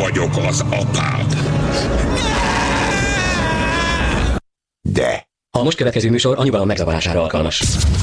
vagyok az apád. De... A most következő műsor anyugalom megzavarására alkalmas.